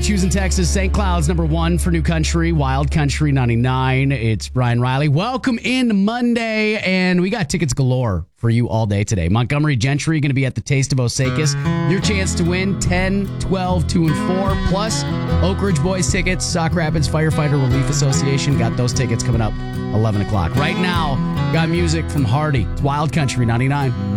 choosing Texas. St. Cloud's number 1 for New Country, Wild Country 99. It's Brian Riley. Welcome in Monday, and we got tickets galore for you all day today. Montgomery Gentry going to be at the Taste of Osakis. Your chance to win 10, 12, 2, and 4, plus Oak Ridge Boys tickets, Sauk Rapids Firefighter Relief Association. Got those tickets coming up 11 o'clock. Right now, got music from Hardy. It's Wild Country 99.